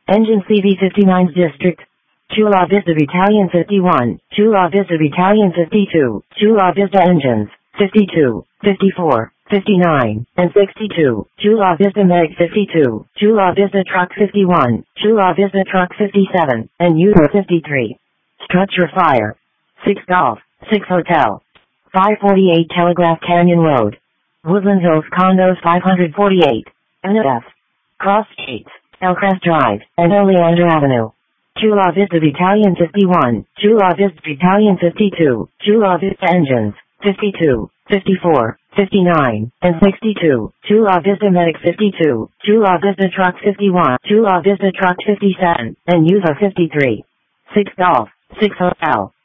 Engine CV59's district. Chula Vista Battalion 51, Chula Vista Battalion 52, Chula Vista Engines, 52, 54, 59, and 62, Chula Vista Medic 52, Chula Vista Truck 51, Chula Vista Truck 57, and User 53. Structure fire. 6 Golf, 6 Hotel. 548 Telegraph Canyon Road. Woodland Hills Condos 548. NF. Cross Streets, Elcrest Drive, and Oleander Avenue. Chula Vista Battalion 51, Chula Vista Battalion 52, Chula Vista Engines, 52, 54, 59, and 62, Chula Vista Medic 52, Chula Vista Truck 51, Chula Vista Truck 57, and User 53. 6 Golf, 6 Hotel.